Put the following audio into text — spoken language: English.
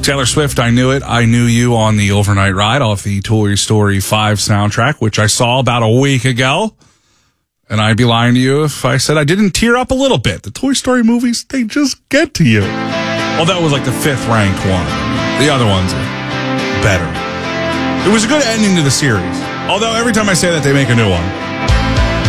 Taylor Swift, I Knew It, I Knew You on the overnight ride off the Toy Story 5 soundtrack, which I saw about a week ago. And I'd be lying to you if I said I didn't tear up a little bit. The Toy Story movies, they just get to you. Well, that was like the 5th ranked one. The other ones are better. It was a good ending to the series. Although every time I say that, they make a new one.